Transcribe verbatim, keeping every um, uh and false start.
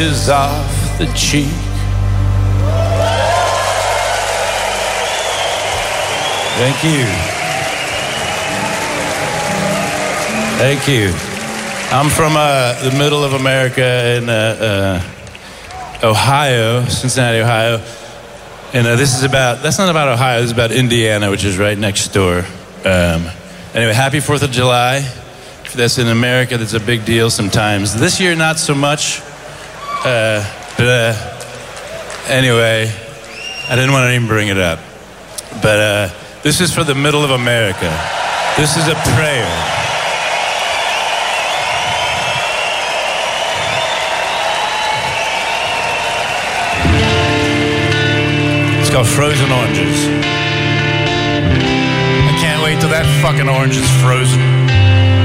is off the cheek. Thank you. Thank you. I'm from uh, the middle of America in uh, uh, Ohio, Cincinnati, Ohio. And uh, this is about, that's not about Ohio, this is about Indiana, which is right next door. Um, anyway, happy fourth of July. If that's in America, that's a big deal sometimes. This year, not so much. Uh, but uh, anyway, I didn't want to even bring it up. But uh, this is for the middle of America. This is a prayer. It's called Frozen Oranges. I can't wait till that fucking orange is frozen.